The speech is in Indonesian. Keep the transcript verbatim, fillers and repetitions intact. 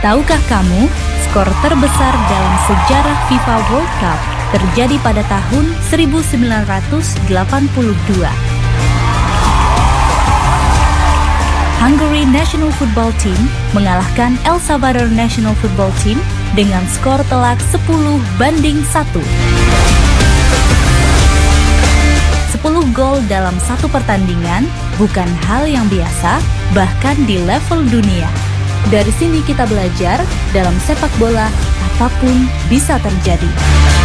Tahukah kamu, skor terbesar dalam sejarah FIFA World Cup terjadi pada tahun seribu sembilan ratus delapan puluh dua. Hungary National Football Team mengalahkan El Salvador National Football Team dengan skor telak sepuluh banding satu. sepuluh gol dalam satu pertandingan bukan hal yang biasa, bahkan di level dunia. Dari sini kita belajar, dalam sepak bola apapun bisa terjadi.